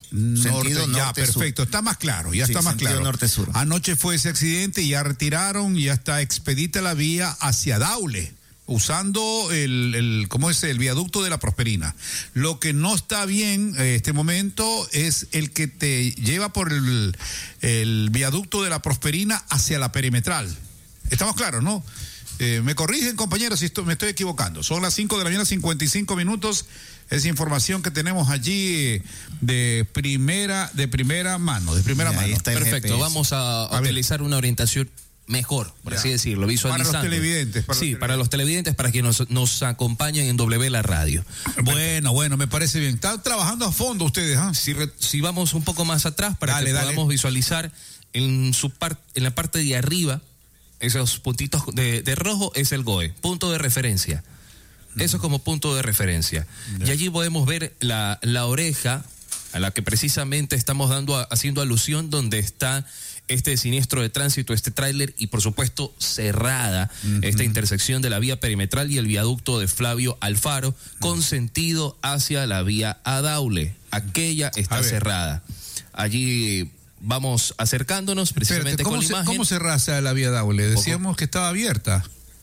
Sentido norte, ya, perfecto, está más claro, ya está más claro. Norte-sur. Anoche fue ese accidente y ya retiraron, ya está expedita la vía hacia Daule, usando el viaducto de la Prosperina. Lo que no está bien este momento es el que te lleva por el viaducto de la Prosperina hacia la Perimetral. Estamos claros, ¿no? Me corrigen, compañeros, si me estoy equivocando. Son las 5 de la mañana, 55 minutos. Es información que tenemos allí de primera mano. Perfecto, GPS. Vamos a utilizar una orientación mejor, por así decirlo, visualizando. Para los televidentes. Para los televidentes, para que nos acompañen en W la radio. Bueno, me parece bien. Están trabajando a fondo ustedes, ¿ah? Si vamos un poco más atrás, para que podamos visualizar en la parte de arriba, esos puntitos de rojo es el GOE, punto de referencia. Eso es como punto de referencia. Y allí podemos ver la oreja a la que precisamente estamos haciendo alusión, donde está este siniestro de tránsito, este tráiler, y por supuesto cerrada esta intersección de la vía perimetral y el viaducto de Flavio Alfaro, con sentido hacia la vía a Daule. Aquella está cerrada. Allí vamos acercándonos precisamente. Espérate, con la imagen. ¿Cómo cerrase la vía Daule? Decíamos que estaba abierta.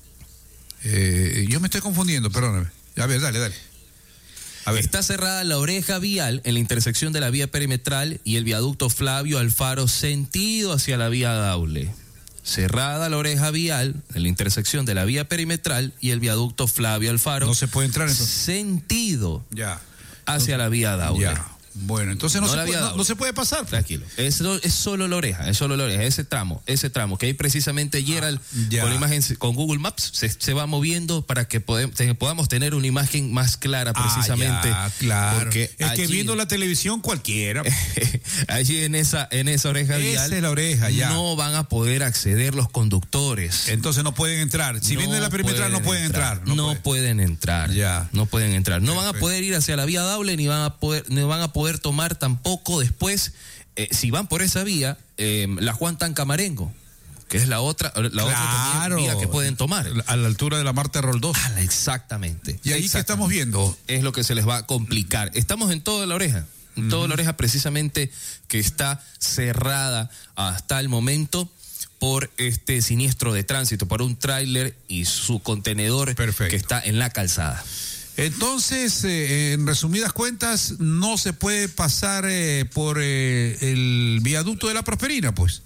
Yo me estoy confundiendo, perdóname. A ver, dale. A ver. Está cerrada la oreja vial en la intersección de la vía perimetral y el viaducto Flavio Alfaro, sentido hacia la vía Daule. Cerrada la oreja vial en la intersección de la vía perimetral y el viaducto Flavio Alfaro. No se puede entrar entonces. Sentido hacia la vía Daule. Ya. Bueno, entonces no se puede pasar. Tranquilo. Es solo la oreja, ese tramo, que ahí precisamente Gerald, con la imagen, con Google Maps, se va moviendo para que podamos tener una imagen más clara precisamente. Claro. Porque es allí, que viendo la televisión cualquiera. Allí en esa oreja vial. Esa es la oreja, ya. No van a poder acceder los conductores. Entonces no pueden entrar. Si vienen de la perimetral no pueden entrar. No pueden entrar. Ya. No pueden entrar. No van a poder ir hacia la vía Daule, ni van a poder tomar tampoco después, si van por esa vía, la Juan Tancamarengo, que es la otra vía que pueden tomar. A la altura de la Marta Roldós. Exactamente. Y ahí que estamos viendo. Es lo que se les va a complicar. Estamos en toda la oreja. Toda la oreja precisamente, que está cerrada hasta el momento por este siniestro de tránsito, por un tráiler y su contenedor. Perfecto. Que está en la calzada. Entonces, en resumidas cuentas, no se puede pasar por el viaducto de la Prosperina, pues.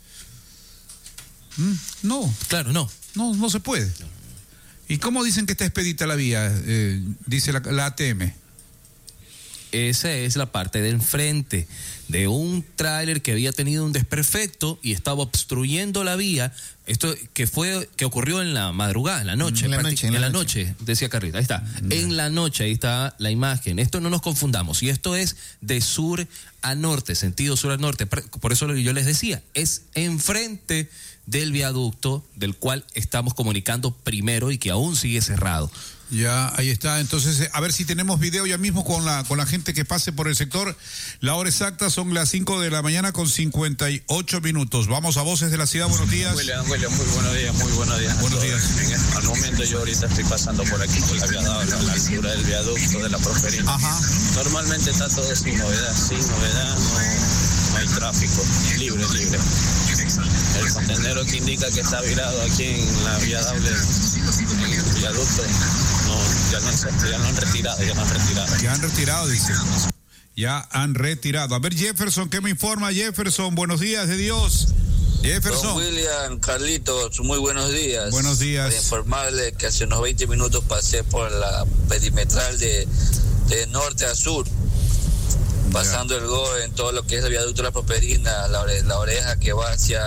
No. Claro, no. No se puede. ¿Y cómo dicen que está expedita la vía? Dice la ATM. Esa es la parte de enfrente de un tráiler que había tenido un desperfecto y estaba obstruyendo la vía. Esto que ocurrió en la madrugada, en la noche. En la noche, decía Carrita. Ahí está. En la noche, ahí está la imagen. Esto no nos confundamos. Y esto es de sur a norte, sentido sur a norte. Por eso yo les decía, es enfrente del viaducto del cual estamos comunicando primero y que aún sigue cerrado. Ya, ahí está. Entonces, a ver si tenemos video ya mismo con la gente que pase por el sector. La hora exacta son las 5 de la mañana con 58 minutos. Vamos a Voces de la Ciudad. Buenos días. William, muy buenos días. Buenos días. Al momento yo ahorita estoy pasando por aquí, por la vía Daule, a la altura del viaducto de la Prosperina. Ajá. Normalmente está todo sin novedad, no hay tráfico, libre. El contenedor que indica que está virado aquí en la vía Daule, en el viaducto, ya lo han retirado. Ya han retirado, dice. Ya han retirado. A ver, Jefferson, ¿qué me informa Jefferson? Buenos días, de Dios. Jefferson. Don William, Carlitos, muy buenos días. Buenos días. Para informarle que hace unos 20 minutos pasé por la perimetral de norte a sur, pasando el GOE en todo lo que es el viaducto de la Prosperina, la oreja que va hacia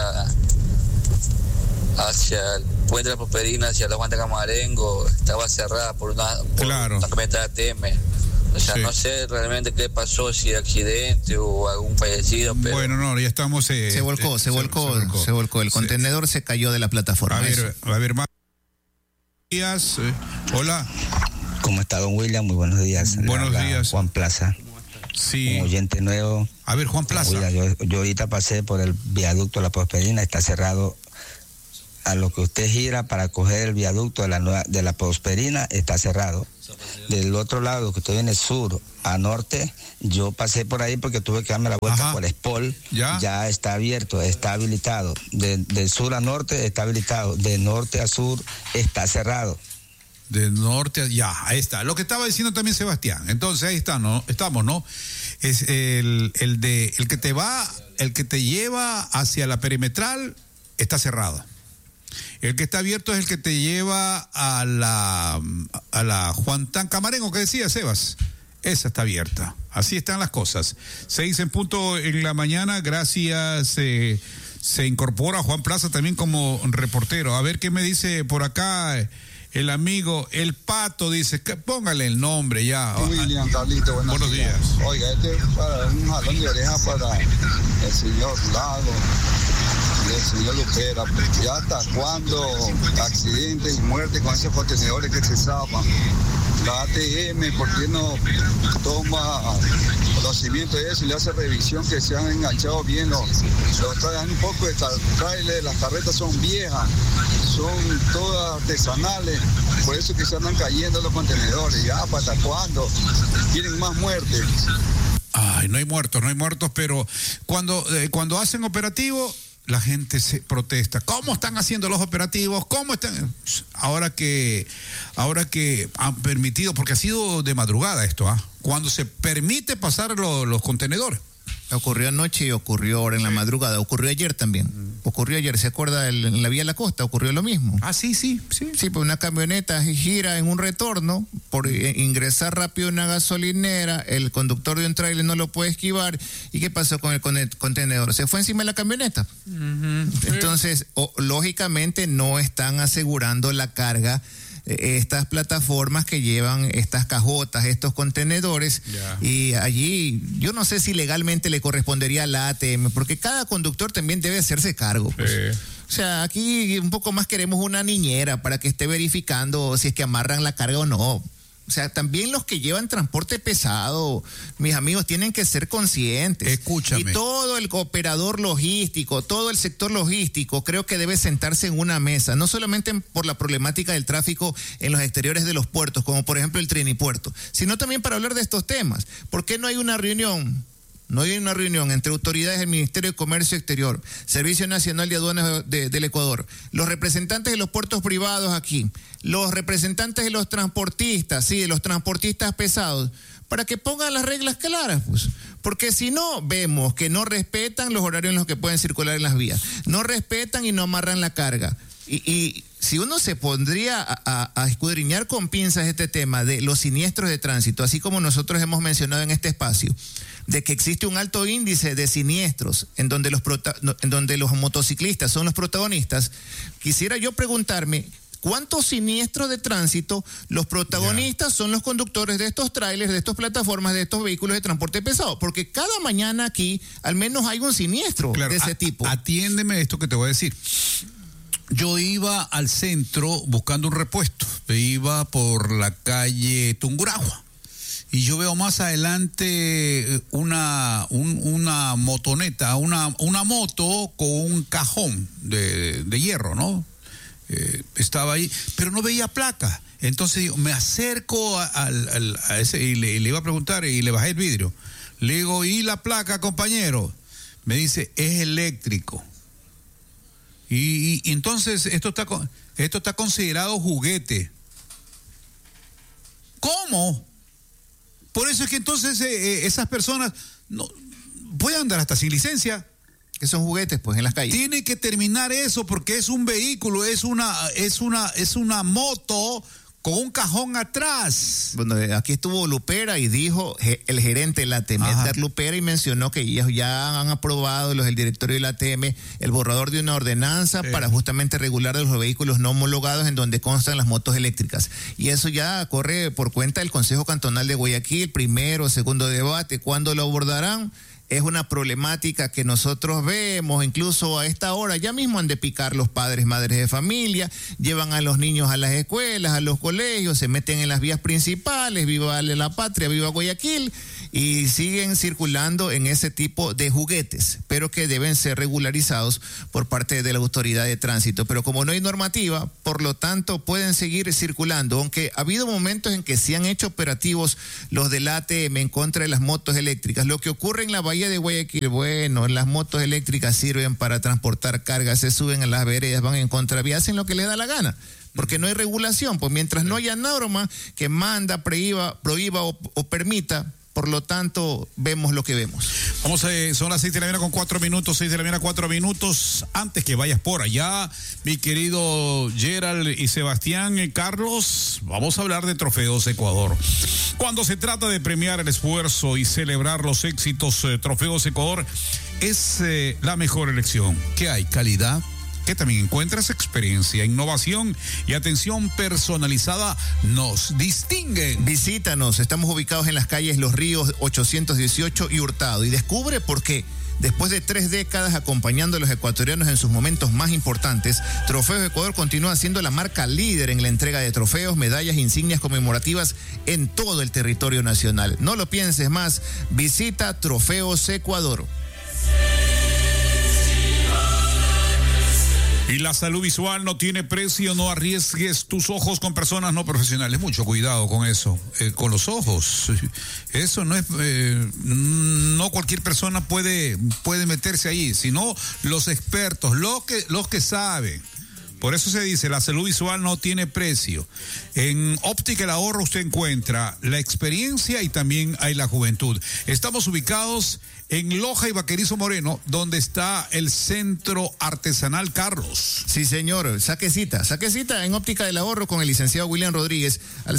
el puente de la Prosperina, hacia la Juan Tancamarengo, estaba cerrada por una camioneta de ATM. O sea, no sé realmente qué pasó, si accidente o algún fallecido, pero... Bueno, no, ya estamos... Se volcó. El contenedor se cayó de la plataforma. A ver, más días. Hola. ¿Cómo está, don William? Muy buenos días. Buenos días. Juan Plaza. Sí. Un oyente nuevo. A ver, Juan Plaza. William, yo ahorita pasé por el viaducto de la Prosperina, está cerrado a lo que usted gira para coger el viaducto de la Prosperina está cerrado. Del otro lado, que usted viene sur a norte, yo pasé por ahí porque tuve que darme la vuelta por Espol. Ya está abierto, está habilitado. Del sur a norte está habilitado. De norte a sur está cerrado. De norte a... Ya, ahí está. Lo que estaba diciendo también Sebastián. Entonces ahí está, ¿no? Estamos, ¿no? Es el que te lleva hacia la perimetral está cerrado. El que está abierto es el que te lleva a la Juan Tan Camarengo, que decía Sebas. Esa está abierta. Así están las cosas. 6 en punto en la mañana. Gracias. Se incorpora Juan Plaza también como reportero. A ver qué me dice por acá el amigo El Pato. Dice, póngale el nombre ya. William, Carlito, buenos días. Oiga, este es para un jalón de oreja para el señor Lago y el señor Lupera. ¿Ya hasta cuándo accidentes y muertes con esos contenedores que se zapan? La ATM, ¿por qué no toma conocimiento de eso y le hace revisión que se han enganchado bien los traen un poco de trailer? Las carretas son viejas, son todas artesanales, por eso que se andan cayendo los contenedores. Ya, ¿hasta cuándo? ¿Tienen más muertes? Ay, no hay muertos, pero cuando hacen operativos, la gente se protesta. ¿Cómo están haciendo los operativos? ¿Cómo están? Ahora que han permitido, porque ha sido de madrugada esto, cuando se permite pasar los contenedores. Ocurrió anoche y ocurrió ahora en la madrugada. Ocurrió ayer también. Ocurrió ayer, ¿se acuerda? En la vía de la costa ocurrió lo mismo. Sí. Sí, pues una camioneta gira en un retorno por ingresar rápido en una gasolinera, el conductor de un tráiler no lo puede esquivar. ¿Y qué pasó con el contenedor? Se fue encima de la camioneta. Entonces, lógicamente no están asegurando la carga estas plataformas que llevan estas cajotas, estos contenedores, y allí yo no sé si legalmente le correspondería a la ATM, porque cada conductor también debe hacerse cargo, pues. O sea, aquí un poco más queremos una niñera para que esté verificando si es que amarran la carga o no. O sea, también los que llevan transporte pesado, mis amigos, tienen que ser conscientes. Escúchame. Y todo el operador logístico, todo el sector logístico, creo que debe sentarse en una mesa, no solamente por la problemática del tráfico en los exteriores de los puertos, como por ejemplo el Trinipuerto, sino también para hablar de estos temas. ¿Por qué no hay una reunión? No hay una reunión entre autoridades del Ministerio de Comercio Exterior, Servicio Nacional de Aduanas del Ecuador, los representantes de los puertos privados aquí, los representantes de los transportistas, de los transportistas pesados, para que pongan las reglas claras, pues? Porque si no, vemos que no respetan los horarios en los que pueden circular en las vías, no respetan y no amarran la carga. Y si uno se pondría a escudriñar con pinzas este tema de los siniestros de tránsito, así como nosotros hemos mencionado en este espacio, de que existe un alto índice de siniestros en donde los motociclistas son los protagonistas, quisiera yo preguntarme, ¿cuántos siniestros de tránsito los protagonistas son los conductores de estos trailers, de estas plataformas, de estos vehículos de transporte pesado? Porque cada mañana aquí al menos hay un siniestro de ese tipo. Atiéndeme esto que te voy a decir. Yo iba al centro buscando un repuesto, iba por la calle Tungurahua y yo veo más adelante una motoneta, una moto con un cajón de hierro, ¿no? Estaba ahí, pero no veía placa. Entonces me acerco a ese y le iba a preguntar y le bajé el vidrio. Le digo, ¿y la placa, compañero? Me dice, es eléctrico. Y entonces esto está considerado juguete. ¿Cómo? Por eso es que entonces esas personas no pueden andar hasta sin licencia. Que son juguetes, pues, en las calles. Tiene que terminar eso porque es un vehículo, es una moto con un cajón atrás. Bueno, aquí estuvo Lupera y dijo el gerente de la ATM, Edgar Lupera, y mencionó que ellos ya han aprobado, el directorio de la ATM, el borrador de una ordenanza para justamente regular los vehículos no homologados en donde constan las motos eléctricas. Y eso ya corre por cuenta del Consejo Cantonal de Guayaquil, primero, segundo debate. ¿Cuándo lo abordarán? Es una problemática que nosotros vemos, incluso a esta hora, ya mismo han de picar los padres, madres de familia, llevan a los niños a las escuelas, a los colegios, se meten en las vías principales, viva la patria, viva Guayaquil, y siguen circulando en ese tipo de juguetes, pero que deben ser regularizados por parte de la autoridad de tránsito. Pero como no hay normativa, por lo tanto pueden seguir circulando, aunque ha habido momentos en que se han hecho operativos los del ATM en contra de las motos eléctricas. Lo que ocurre en la bahía de Guayaquil, bueno, las motos eléctricas sirven para transportar cargas, se suben a las veredas, van en contravía, hacen lo que les da la gana, porque no hay regulación. Pues mientras no haya norma que manda, prohíba o permita, por lo tanto, vemos lo que vemos. Vamos, son las 6 de la mañana con 4 minutos, 6 de la mañana 4 minutos. Antes que vayas por allá, mi querido Gerald y Sebastián, Carlos, vamos a hablar de Trofeos Ecuador. Cuando se trata de premiar el esfuerzo y celebrar los éxitos, Trofeos Ecuador es la mejor elección. ¿Qué hay? Calidad, que también encuentras experiencia, innovación y atención personalizada nos distinguen. Visítanos, estamos ubicados en las calles Los Ríos 818 y Hurtado, y descubre por qué. Después de 3 décadas acompañando a los ecuatorianos en sus momentos más importantes, Trofeos Ecuador continúa siendo la marca líder en la entrega de trofeos, medallas e insignias conmemorativas en todo el territorio nacional. No lo pienses más, visita Trofeos Ecuador. Y la salud visual no tiene precio, no arriesgues tus ojos con personas no profesionales. Mucho cuidado con eso, con los ojos. Eso no es, no cualquier persona puede meterse ahí, sino los expertos, los que saben. Por eso se dice, la salud visual no tiene precio. En Óptica El Ahorro usted encuentra la experiencia y también hay la juventud. Estamos ubicados en Loja y Vaquerizo Moreno, donde está el Centro Artesanal Carlos. Sí, señor. Saque cita en Óptica del Ahorro con el licenciado William Rodríguez al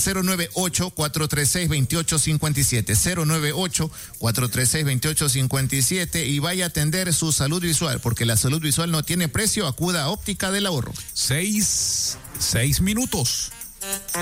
098-436-2857. 098-436-2857 y vaya a atender su salud visual, porque la salud visual no tiene precio. Acuda a Óptica del Ahorro. 6 minutos.